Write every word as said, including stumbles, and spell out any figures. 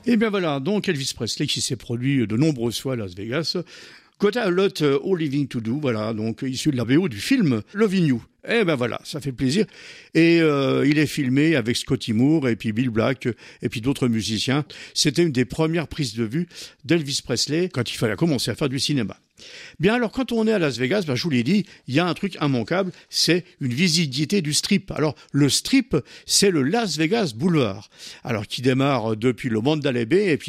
Et bien voilà, donc Elvis Presley qui s'est produit de nombreuses fois à Las Vegas. Got a lot of living to do, voilà, donc issu de la V O du film Loving You. Eh ben voilà, ça fait plaisir. Et euh, il est filmé avec Scotty Moore et puis Bill Black et puis d'autres musiciens. C'était une des premières prises de vue d'Elvis Presley quand il fallait commencer à faire du cinéma. Bien alors quand on est à Las Vegas, ben, je vous l'ai dit, il y a un truc immanquable, c'est une visibilité du Strip. Alors le Strip, c'est le Las Vegas Boulevard, alors qui démarre depuis le Mandalay Bay et puis